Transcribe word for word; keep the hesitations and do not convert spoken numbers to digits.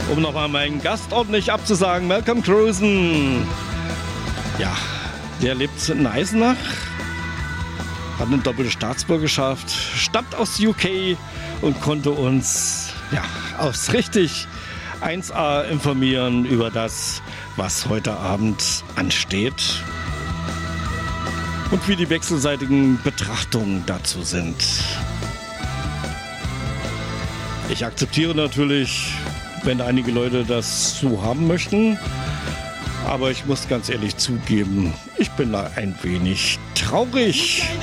Um nochmal meinen Gast ordentlich abzusagen, Malcolm Croson. Ja, der lebt in Eisenach, hat eine doppelte Staatsbürgerschaft, stammt aus U K und konnte uns ja, aufs richtig eins a informieren über das, was heute Abend ansteht und wie die wechselseitigen Betrachtungen dazu sind. Ich akzeptiere natürlich, wenn einige Leute das so haben möchten, aber ich muss ganz ehrlich zugeben, ich bin da ein wenig traurig.